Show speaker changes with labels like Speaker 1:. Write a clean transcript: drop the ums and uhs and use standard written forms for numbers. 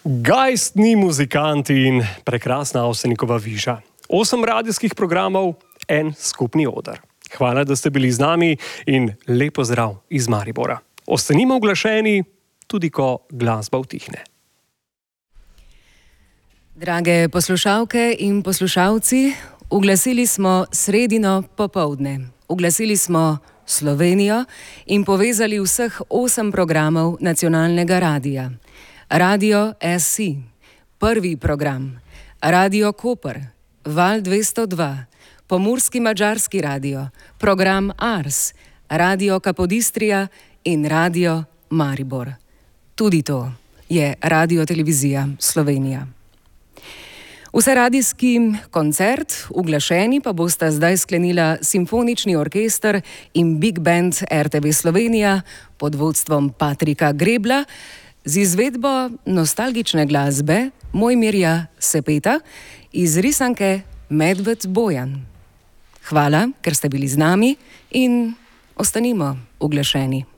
Speaker 1: Gajstni muzikanti in prekrasna Avsenikova viža. 8 radijskih programov, en skupni oder. Hvala, da ste bili z nami in lep pozdrav iz Maribora. Ostanimo oglašeni, tudi ko glasba utihne.
Speaker 2: Drage poslušalke in poslušalci, uglasili smo sredino popoldne. Uglasili smo Slovenijo in povezali vseh 8 programov nacionalnega radija. Radio SC, prvi program, Radio Koper, Val 202, Pomurski madžarski radio, program Ars, Radio Kapodistrija in Radio Maribor. Tudi to je Radiotelevizija Slovenija. Vseradijski koncert, uglašeni pa bosta zdaj sklenila Simfonični orkester in Big Band RTV Slovenija pod vodstvom Patrika Grebla z izvedbo nostalgične glasbe Mojmirja Sepeta iz risanke Medved Bojan. Hvala, ker ste bili z nami in ostanimo uglašeni.